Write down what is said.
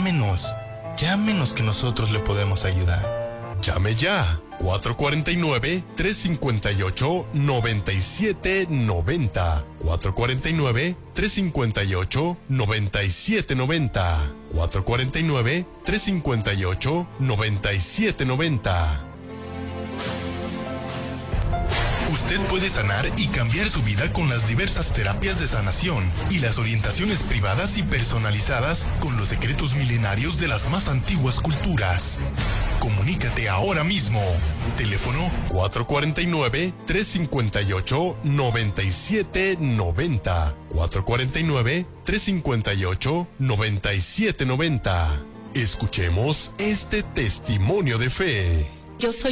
Llámenos que nosotros le podemos ayudar. Llame ya. 449-358-9790. 449-358-9790. 449-358-9790. Usted puede sanar y cambiar su vida con las diversas terapias de sanación y las orientaciones privadas y personalizadas con los secretos milenarios de las más antiguas culturas. Comunícate ahora mismo. Teléfono 449-358-9790. 449-358-9790. Escuchemos este testimonio de fe. Yo soy